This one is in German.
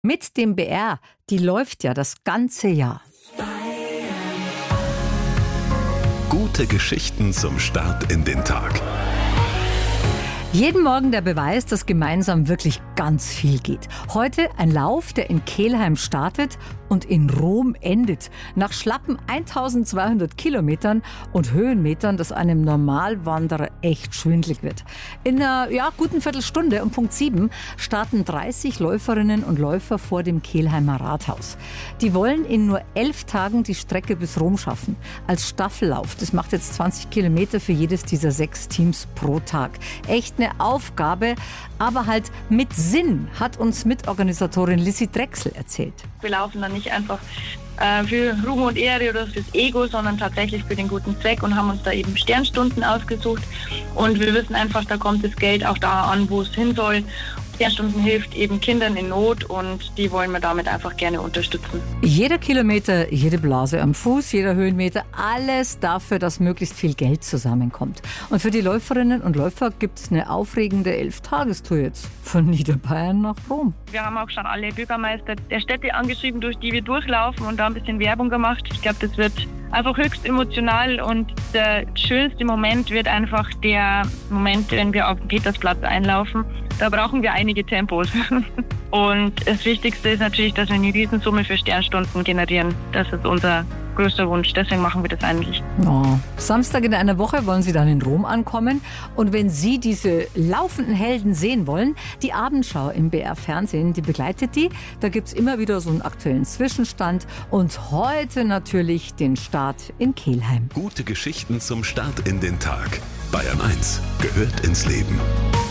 Mit dem BR, die läuft ja das ganze Jahr. Gute Geschichten zum Start in den Tag. Jeden Morgen der Beweis, dass gemeinsam wirklich ganz viel geht. Heute ein Lauf, der in Kelheim startet und in Rom endet. Nach schlappen 1200 Kilometern und Höhenmetern, dass einem Normalwanderer echt schwindelig wird. In einer guten Viertelstunde um Punkt 7 starten 30 Läuferinnen und Läufer vor dem Kelheimer Rathaus. Die wollen in nur 11 Tagen die Strecke bis Rom schaffen. Als Staffellauf. Das macht jetzt 20 Kilometer für jedes dieser 6 Teams pro Tag. Echt eine Aufgabe, aber halt mit Sinn, hat uns Mitorganisatorin Lissy Drechsel erzählt. Wir laufen dann nicht einfach für Ruhm und Ehre oder fürs Ego, sondern tatsächlich für den guten Zweck und haben uns da eben Sternstunden ausgesucht. Und wir wissen einfach, da kommt das Geld auch da an, wo es hin soll. Sternstunden hilft eben Kindern in Not und die wollen wir damit einfach gerne unterstützen. Jeder Kilometer, jede Blase am Fuß, jeder Höhenmeter, alles dafür, dass möglichst viel Geld zusammenkommt. Und für die Läuferinnen und Läufer gibt es eine aufregende 11-Tagestour jetzt von Niederbayern nach Rom. Wir haben auch schon alle Bürgermeister der Städte angeschrieben, durch die wir durchlaufen und da ein bisschen Werbung gemacht. Ich glaube, das wird einfach höchst emotional und der schönste Moment wird einfach der Moment, wenn wir auf den Petersplatz einlaufen. Da brauchen wir einige Tempos. Und das Wichtigste ist natürlich, dass wir eine Riesensumme für Sternstunden generieren. Das ist unser größter Wunsch. Deswegen machen wir das eigentlich. Oh. Samstag in einer Woche wollen Sie dann in Rom ankommen. Und wenn Sie diese laufenden Helden sehen wollen, die Abendschau im BR Fernsehen, die begleitet die. Da gibt es immer wieder so einen aktuellen Zwischenstand. Und heute natürlich den Start in Kelheim. Gute Geschichten zum Start in den Tag. Bayern 1 gehört ins Leben.